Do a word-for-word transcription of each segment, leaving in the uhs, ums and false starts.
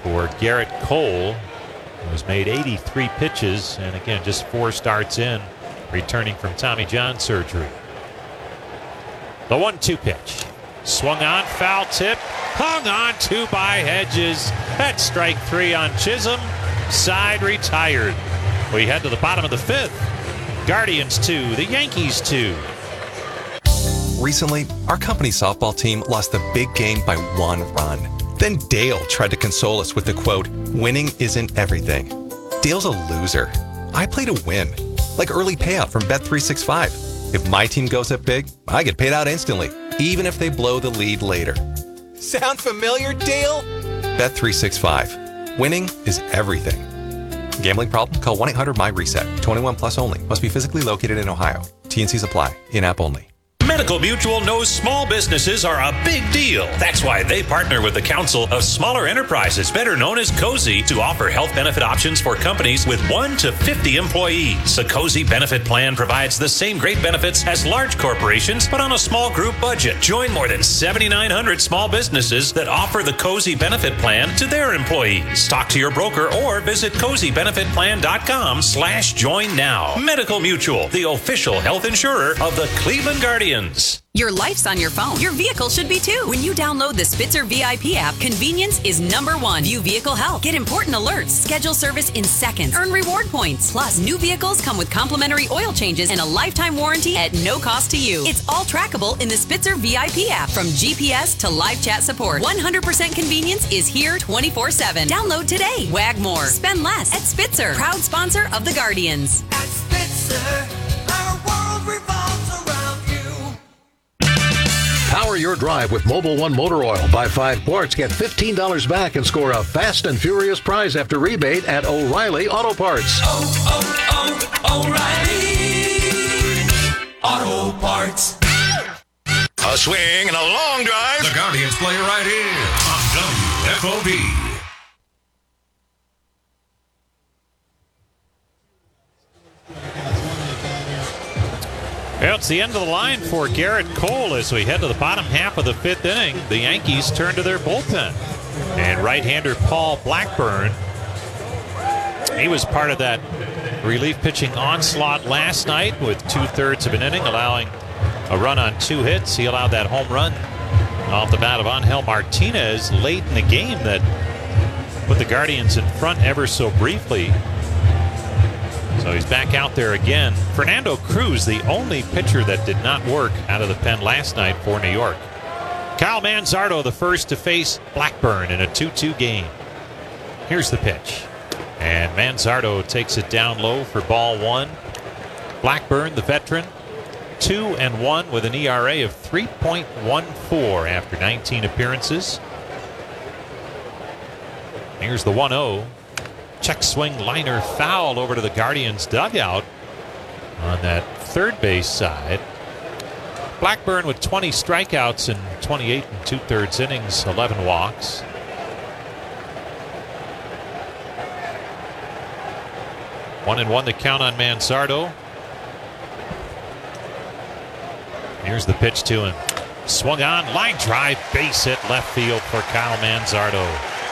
for Garrett Cole, who's made eighty-three pitches, and again, just four starts in, returning from Tommy John surgery. The one two pitch. Swung on, foul tip, hung on to by Hedges. That's strike three on Chisholm. Side retired. We head to the bottom of the fifth. Guardians two, the Yankees two. Recently, our company softball team lost the big game by one run. Then Dale tried to console us with the quote, "Winning isn't everything." Dale's a loser. I play to win, like early payout from Bet three sixty-five. If my team goes up big, I get paid out instantly, even if they blow the lead later. Sound familiar, Dale? Bet three sixty-five. Winning is everything. Gambling problem? Call one eight hundred M Y reset. twenty-one plus only. Must be physically located in Ohio. T and Cs apply. In-app only. Medical Mutual knows small businesses are a big deal. That's why they partner with the Council of Smaller Enterprises, better known as COSI, to offer health benefit options for companies with one to fifty employees. The COSI benefit plan provides the same great benefits as large corporations, but on a small group budget. Join more than seventy-nine hundred small businesses that offer the COSI benefit plan to their employees. Talk to your broker or visit cozy benefit plan dot com slash join now. Medical Mutual, the official health insurer of the Cleveland Guardians. Your life's on your phone. Your vehicle should be too. When you download the Spitzer V I P app, convenience is number one. View vehicle health. Get important alerts. Schedule service in seconds. Earn reward points. Plus, new vehicles come with complimentary oil changes and a lifetime warranty at no cost to you. It's all trackable in the Spitzer V I P app. From G P S to live chat support, one hundred percent convenience is here twenty-four seven. Download today. Wag more. Spend less at Spitzer. Proud sponsor of the Guardians. At Spitzer, our world revolves around you. Power your drive with Mobil one Motor Oil. Buy five quarts, get fifteen dollars back, and score a fast and furious prize after rebate at O'Reilly Auto Parts. Oh, oh, oh, O'Reilly Auto Parts. A swing and a long drive. The Guardians play right here on W F O B. Well, it's the end of the line for Garrett Cole as we head to the bottom half of the fifth inning. The Yankees turn to their bullpen. And right-hander Paul Blackburn, he was part of that relief pitching onslaught last night with two-thirds of an inning, allowing a run on two hits. He allowed that home run off the bat of Angel Martinez late in the game that put the Guardians in front ever so briefly. So he's back out there again. Fernando Cruz, the only pitcher that did not work out of the pen last night for New York. Kyle Manzardo, the first to face Blackburn in a two two game. Here's the pitch. And Manzardo takes it down low for ball one. Blackburn, the veteran, two and one with an E R A of three point one four after nineteen appearances. Here's the one oh. Check swing liner foul over to the Guardians dugout on that third base side. Blackburn with twenty strikeouts in twenty-eight and two-thirds innings, eleven walks. One and one to count on Manzardo. Here's the pitch to him. Swung on, line drive, base hit left field for Kyle Manzardo.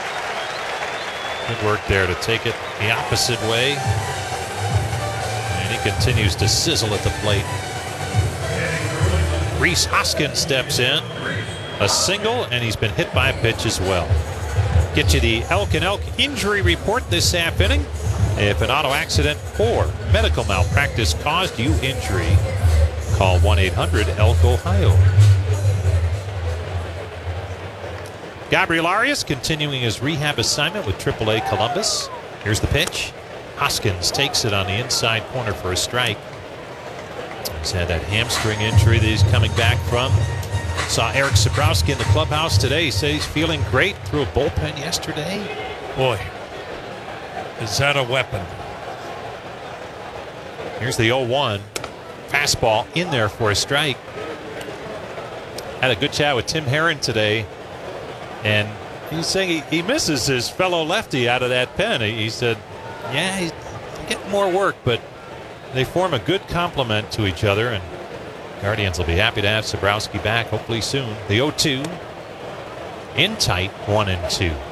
Good work there to take it the opposite way. And he continues to sizzle at the plate. Rhys Hoskins steps in. A single, and he's been hit by a pitch as well. Get you the Elk and Elk injury report this half inning. If an auto accident or medical malpractice caused you injury, call one eight hundred Elk Ohio. Gabriel Arias continuing his rehab assignment with triple A Columbus. Here's the pitch. Hoskins takes it on the inside corner for a strike. He's had that hamstring injury that he's coming back from. Saw Eric Sabrowski in the clubhouse today. He said he's feeling great. Threw a bullpen yesterday. Boy, is that a weapon. Here's the oh one. Fastball in there for a strike. Had a good chat with Tim Herron today. And he's saying he, he misses his fellow lefty out of that pen. He, he said, yeah, he's getting more work, but they form a good complement to each other. And Guardians will be happy to have Sabrowski back, hopefully soon. The oh two in tight, one and two.